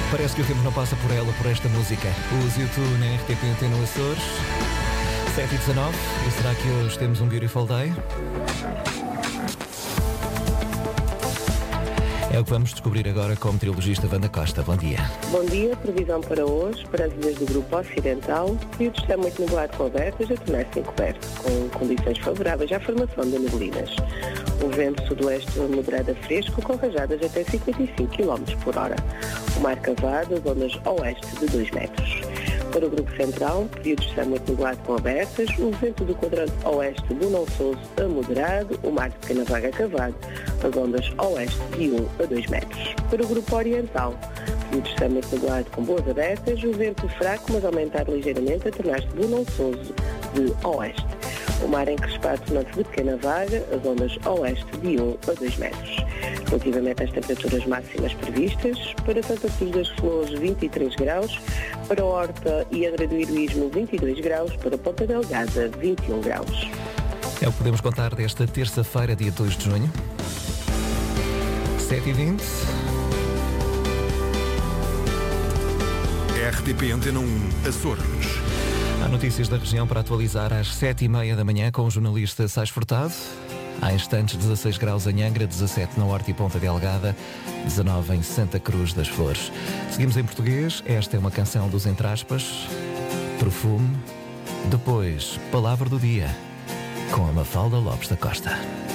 Parece que o tempo não passa por ela, por esta música. Os YouTube na RTP Antena Açores. 7h19. E será que hoje temos um Beautiful Day? É o que vamos descobrir agora com a meteorologista Wanda Costa. Bom dia. Bom dia. Previsão para hoje, para as ilhas do Grupo Ocidental, período está muito nublado com abertas a tornar-se encoberto, com condições favoráveis à formação de neblinas. O vento sudoeste moderado a fresco, com rajadas até 55 km por hora. O mar cavado, as ondas oeste de 2 metros. Para o Grupo Central, período está muito nublado com abertas, o vento do quadrante oeste do Não Souso a moderado, o mar de pequena vaga cavado, as ondas oeste de 1 a 2 metros. Para o Grupo Oriental, período está muito nublado com boas abertas, o vento fraco, mas aumentar ligeiramente a tornar-se do Não Souso de oeste. O mar encrespado tornando-se de pequena vaga, as ondas oeste de 1 a 2 metros. Relativamente às temperaturas máximas previstas, para Santa Cruz das Flores 23 graus, para Horta e Angra do Heroísmo 22 graus, para Ponta Delgada 21 graus. É o que podemos contar desta terça-feira, dia 2 de junho. 7h20. RTP Antena 1 Açores. Há notícias da região para atualizar às 7h30 da manhã com o jornalista Sais Furtado. Há instantes 16 graus em Angra, 17 na Horta e Ponta Delgada, 19 em Santa Cruz das Flores. Seguimos em português. Esta é uma canção dos Entre Aspas, Perfume. Depois, Palavra do Dia, com a Mafalda Lopes da Costa.